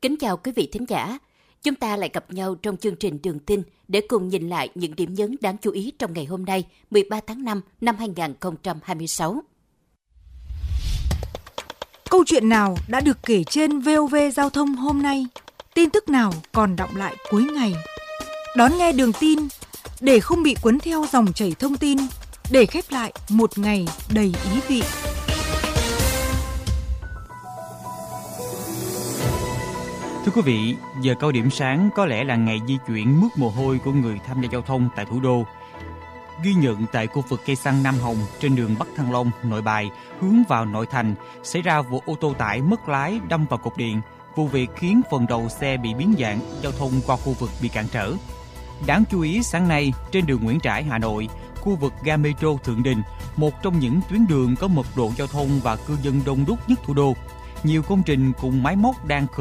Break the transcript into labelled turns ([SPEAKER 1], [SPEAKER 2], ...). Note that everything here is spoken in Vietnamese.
[SPEAKER 1] Kính chào quý vị thính giả. Chúng ta lại gặp nhau trong chương trình Đường Tin để cùng nhìn lại những điểm nhấn đáng chú ý trong ngày hôm nay, 13 tháng 5 năm 2026.
[SPEAKER 2] Câu chuyện nào đã được kể trên VOV Giao thông hôm nay? Tin tức nào còn đọng lại cuối ngày? Đón nghe Đường Tin để không bị cuốn theo dòng chảy thông tin, để khép lại một ngày đầy ý vị.
[SPEAKER 3] Thưa quý vị, giờ cao điểm sáng có lẽ là ngày di chuyển mướt mồ hôi của người tham gia giao thông tại thủ đô. Ghi nhận tại khu vực cây xăng Nam Hồng trên đường Bắc Thăng Long, Nội Bài, hướng vào nội thành, xảy ra vụ ô tô tải mất lái đâm vào cột điện. Vụ việc khiến phần đầu xe bị biến dạng, giao thông qua khu vực bị cản trở. Đáng chú ý, sáng nay, trên đường Nguyễn Trãi, Hà Nội, khu vực ga Metro Thượng Đình, một trong những tuyến đường có mật độ giao thông và cư dân đông đúc nhất thủ đô, nhiều công trình cùng máy móc đang khởi